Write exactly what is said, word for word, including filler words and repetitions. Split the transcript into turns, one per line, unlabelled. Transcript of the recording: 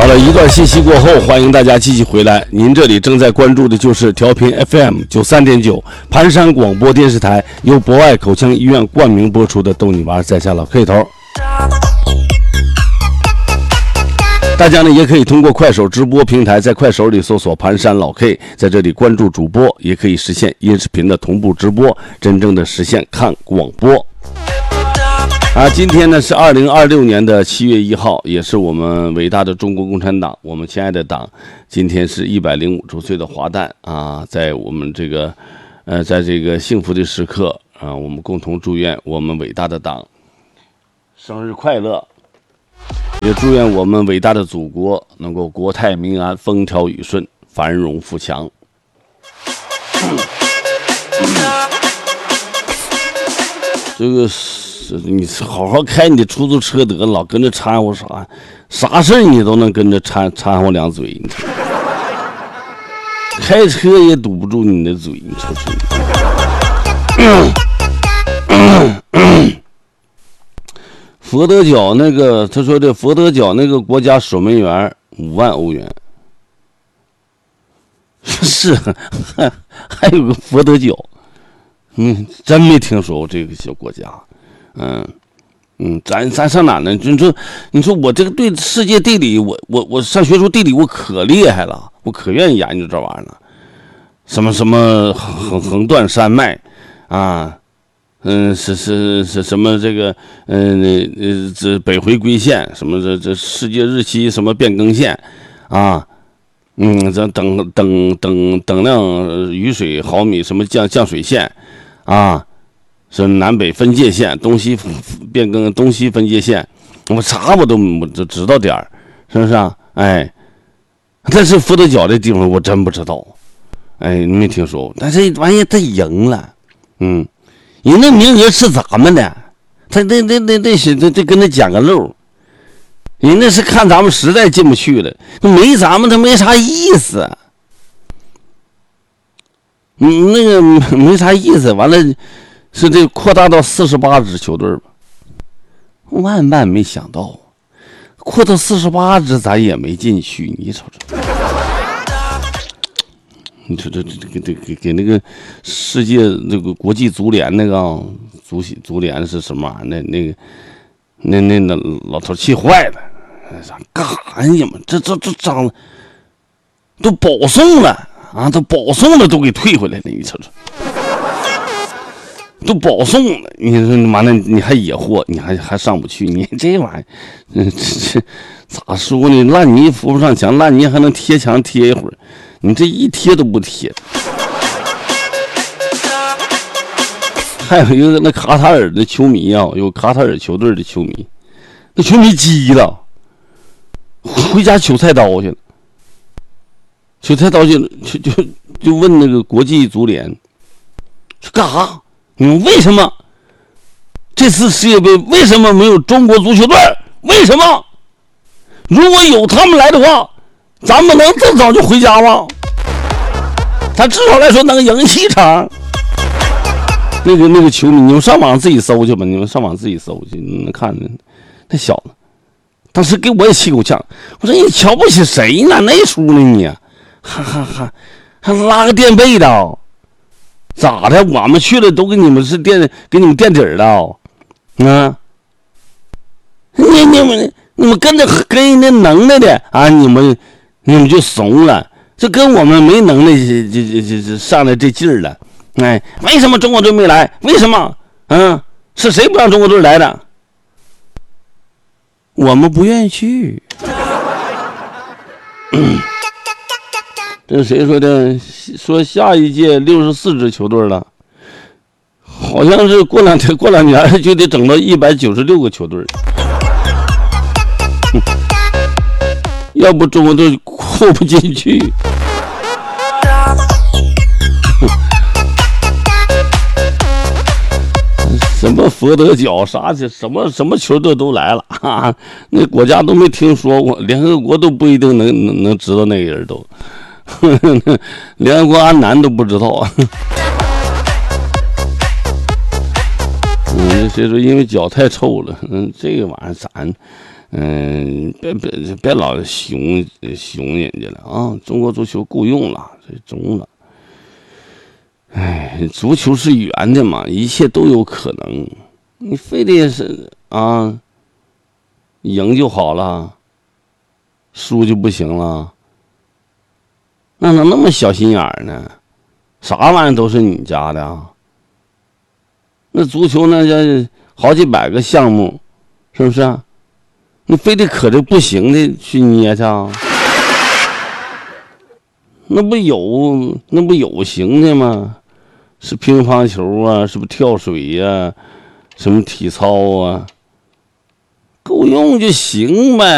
好了，一段信息过后，欢迎大家继续回来。您这里正在关注的就是调频 F M 九三点九盘山广播电视台，由博爱口腔医院冠名播出的逗你玩在下老 K 头。大家呢也可以通过快手直播平台，在快手里搜索盘山老 K， 在这里关注主播，也可以实现音视频的同步直播，真正的实现看广播。啊，今天呢是二零二六年的七月一号，也是我们伟大的中国共产党，我们亲爱的党，今天是一百零五周岁的华诞啊！在我们这个，呃，在这个幸福的时刻啊，我们共同祝愿我们伟大的党生日快乐，也祝愿我们伟大的祖国能够国泰民安、风调雨顺、繁荣富强。这个是你好好开你的出租车得，老跟着掺和啥啥事你都能跟着掺掺和两嘴，你瞅开车也堵不住你的嘴，你瞅瞅。佛得角那个，他说这佛得角那个国家守门员五万欧元，是还还有个佛得角。嗯，真没听说过这个小国家，嗯嗯，咱咱上哪呢？你说，你说我这个对世界地理，我我我上学时候地理我可厉害了，我可愿意研究这玩意儿了，什么什么横横断山脉，啊，嗯，是是是什么这个，嗯呃这北回归线，什么这这世界日期什么变更线，啊。嗯，这等等等等量雨水毫米什么降降水线，啊，是南北分界线，东西变更东西分界线，我啥我都我都知道点儿，是不是啊？哎，但是佛得角这地方我真不知道，哎，你没听说？但是玩意他赢了，嗯，人那名额是咱们的，他那那那那是这这跟他捡个漏。人那是看咱们实在进不去了，没咱们他没啥意思，嗯，那个没啥意思。完了，是这扩大到四十八支球队吧？万万没想到，扩到四十八支咱也没进去。你瞅瞅，你瞅这这这给给给那个世界这个国际足联那个足足联是什么玩意儿？那那个。那那那老头气坏了，啥干啥呀？你们这这这长都保送了啊，都保送了，都给退回来了。你瞅瞅，都保送了，你说完了你还野货，你还还上不去，你这玩意儿，嗯，这咋说呢？烂泥扶不上墙，烂泥还能贴墙贴一会儿，你这一贴都不贴。还有一个那卡塔尔的球迷啊，有卡塔尔球队的球迷，那球迷急了，回家取菜刀去了，取菜刀去了，就就就问那个国际足联，说干啥？你们为什么这次世界杯为什么没有中国足球队？为什么？如果有他们来的话，咱们能更早就回家吗？他至少来说能赢一场。那个那个球迷，你们上网自己搜去吧，你们上网自己搜去，你能看着那小子，当时给我也气够呛。我说你瞧不起谁呢？那出呢你？哈哈哈，还拉个垫背的、哦，咋的？我们去了都给你们是垫给你们垫底儿的、哦，啊？你你们你们跟着跟人家能耐的啊，你们你们就怂了，这跟我们没能耐这这这这上来这劲儿了。哎，为什么中国队没来？为什么？嗯，是谁不让中国队来的？我们不愿意去。这谁说的？说下一届六十四支球队了，好像是过两天过两年就得整到一百九十六个球队。要不中国队扩不进去。什么佛得角啥的，什么什么球队都来了啊！那国家都没听说过，联合国都不一定能能能知道那个人都，联合国安南都不知道。嗯，谁说因为脚太臭了？嗯，这个玩意儿咱， 嗯，别别别老熊熊人家了啊！中国足球够用了，这中了。哎，足球是圆的嘛，一切都有可能。你非得是啊，赢就好了，输就不行了，那能那么小心眼儿呢？啥玩意儿都是你家的啊？那足球那叫好几百个项目，是不是啊？你非得可这不行的去捏去啊？那不有那不有行的吗？是乒乓球啊，是不是跳水呀、啊，什么体操啊，够用就行呗。